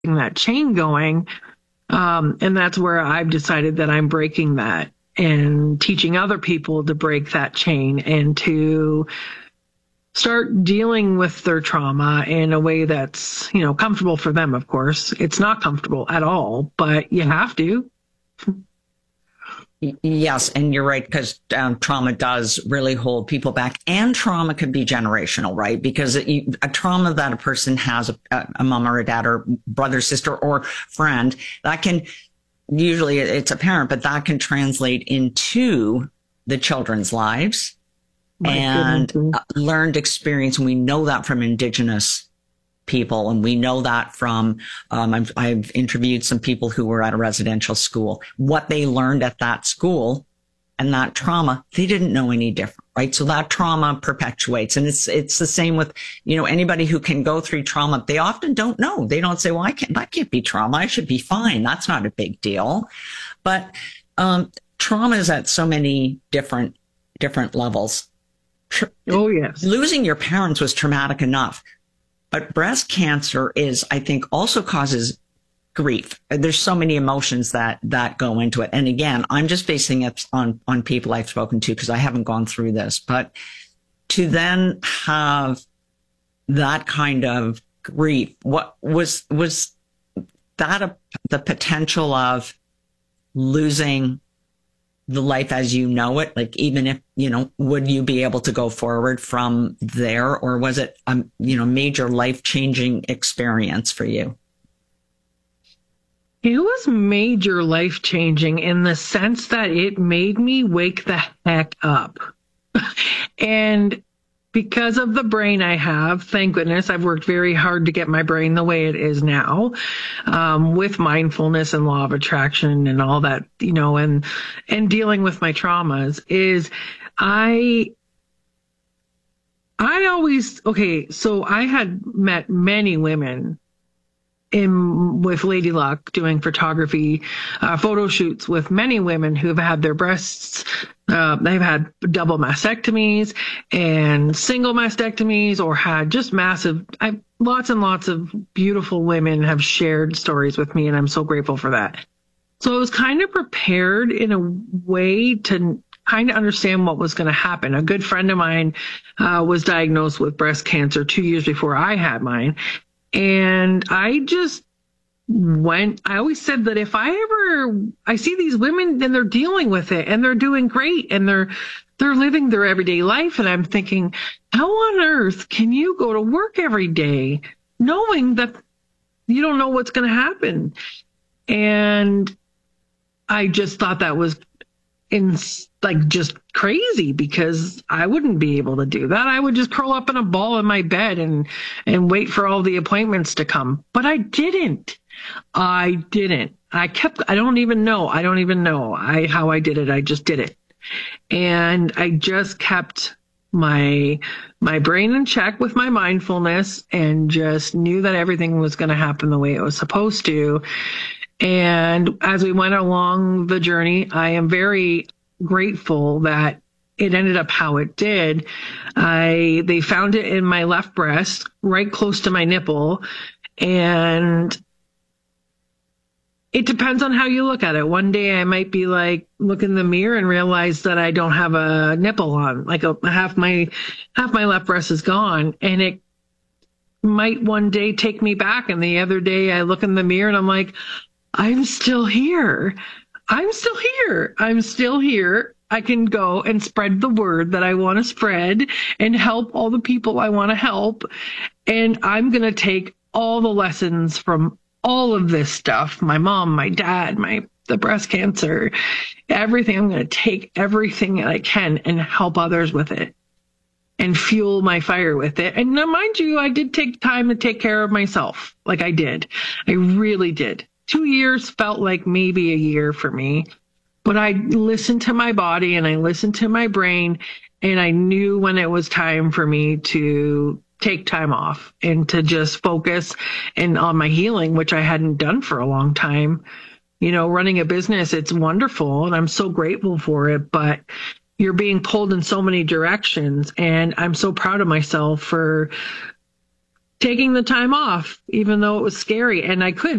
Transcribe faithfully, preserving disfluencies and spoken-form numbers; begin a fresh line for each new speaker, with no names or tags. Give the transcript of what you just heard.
that chain going. Um, and that's where I've decided that I'm breaking that and teaching other people to break that chain and to start dealing with their trauma in a way that's, you know, comfortable for them, of course. It's not comfortable at all, but you have to.
Yes, and you're right, because um, trauma does really hold people back, and trauma could be generational, right? Because it, a trauma that a person has, a, a mom or a dad or brother, sister, or friend, that can, usually it's a parent, but that can translate into the children's lives. My and goodness. Learned experience. And we know that from Indigenous people. And we know that from, um, I've, I've interviewed some people who were at a residential school, what they learned at that school and that trauma, they didn't know any different, right? So that trauma perpetuates. And it's, it's the same with, you know, anybody who can go through trauma. They often don't know. They don't say, well, I can't, that can't be trauma. I should be fine. That's not a big deal. But, um, trauma is at so many different, different levels.
Oh, yes.
Losing your parents was traumatic enough. But breast cancer is, I think, also causes grief. There's so many emotions that, that go into it. And again, I'm just basing it on, on people I've spoken to because I haven't gone through this. But to then have that kind of grief, what was, was that a, the potential of losing the life as you know it? Like, even if, you know, would you be able to go forward from there? Or was it a, you know, major life-changing experience for you?
It was major life-changing in the sense that it made me wake the heck up. And because of the brain I have, thank goodness, I've worked very hard to get my brain the way it is now, um, with mindfulness and law of attraction and all that, you know, and, and dealing with my traumas is I, I always, okay, so I had met many women in with Lady Luck doing photography, uh, photo shoots with many women who've had their breasts, uh, they've had double mastectomies and single mastectomies or had just massive, I, lots and lots of beautiful women have shared stories with me, and I'm so grateful for that. So I was kind of prepared in a way to kind of understand what was going to happen. A good friend of mine uh, was diagnosed with breast cancer two years before I had mine. And I just went, I always said that if I ever, I see these women and they're dealing with it and they're doing great and they're, they're living their everyday life. And I'm thinking, how on earth can you go to work every day knowing that you don't know what's going to happen? And I just thought that was in like just crazy, because I wouldn't be able to do that. I would just curl up in a ball in my bed and, and wait for all the appointments to come. But I didn't. I didn't. I kept, I don't even know. I don't even know I, how I did it. I just did it. And I just kept my, my brain in check with my mindfulness and just knew that everything was going to happen the way it was supposed to. And as we went along the journey, I am very grateful that it ended up how it did. I, they found it in my left breast, right close to my nipple. And it depends on how you look at it. One day I might be like, look in the mirror and realize that I don't have a nipple on, like a, half my, half my left breast is gone. And it might one day take me back. And the other day I look in the mirror and I'm like, I'm still here. I'm still here. I'm still here. I can go and spread the word that I want to spread and help all the people I want to help. And I'm going to take all the lessons from all of this stuff, my mom, my dad, my the breast cancer, everything. I'm going to take everything that I can and help others with it and fuel my fire with it. And now, mind you, I did take time to take care of myself. Like I did. I really did. Two years felt like maybe a year for me, but I listened to my body and I listened to my brain, and I knew when it was time for me to take time off and to just focus and on my healing, which I hadn't done for a long time. You know, running a business, it's wonderful and I'm so grateful for it, but you're being pulled in so many directions. And I'm so proud of myself for taking the time off, even though it was scary. And I could